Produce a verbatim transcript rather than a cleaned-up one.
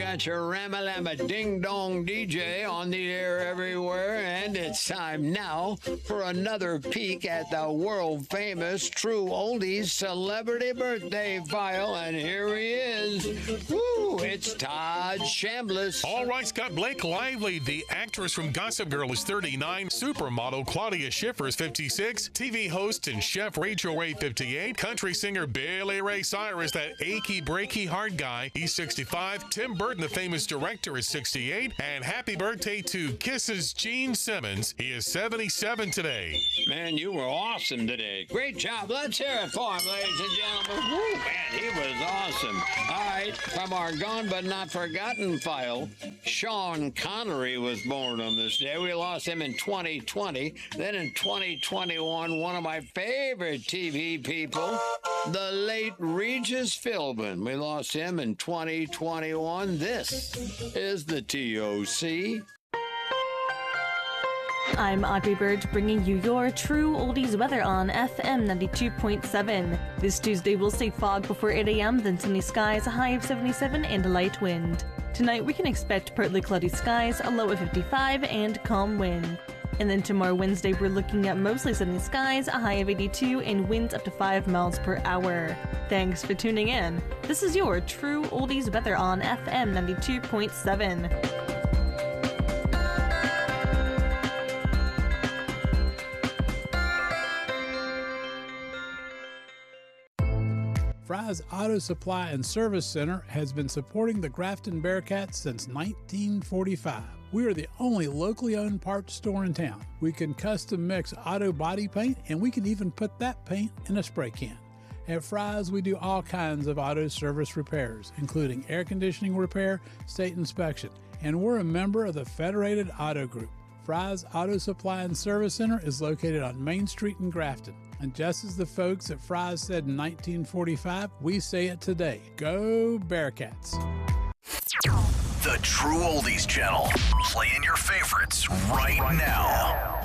got your Ramalama Ding Dong D J on the air everywhere, and it's time now for another peek at the world-famous True Oldies Celebrity Birthday File, and here he is. Woo! It's Todd Chambliss. All right, Scott. Blake Lively, the actress from Gossip Girl, is thirty-nine. Supermodel Claudia Schiffer is fifty-six. T V host and chef Rachel Ray, fifty-eight. Country singer Billy Ray Cyrus, that achy, breaky, hard guy, he's sixty-five. Tim Burton, the famous director, is sixty-eight. And happy birthday to Kiss's Gene Simmons. He is seventy-seven today. Man, you were awesome today. Great job. Let's hear it for him, ladies and gentlemen. Woo, man, he was awesome. All right, from our Gone But Not Forgotten file, Sean Connery was born on this day. We lost him in twenty twenty. Then in twenty twenty-one, one of my favorite T V people, the late Regis Philbin. We lost him in twenty twenty-one. This is the T O C. I'm Audrey Bird, bringing you your True Oldies weather on F M ninety-two point seven. This Tuesday we'll see fog before eight a.m., then sunny skies, a high of seventy-seven, and a light wind. Tonight we can expect partly cloudy skies, a low of fifty-five, and calm wind. And then tomorrow Wednesday we're looking at mostly sunny skies, a high of eighty-two, and winds up to five miles per hour. Thanks for tuning in. This is your True Oldies weather on F M ninety-two point seven. Fry's Auto Supply and Service Center has been supporting the Grafton Bearcats since nineteen forty-five. We are the only locally owned parts store in town. We can custom mix auto body paint, and we can even put that paint in a spray can. At Fry's, we do all kinds of auto service repairs, including air conditioning repair, state inspection, and we're a member of the Federated Auto Group. Fry's Auto Supply and Service Center is located on Main Street in Grafton. And just as the folks at Fry's said in nineteen forty-five, we say it today. Go Bearcats. The True Oldies Channel. Playing your favorites right now.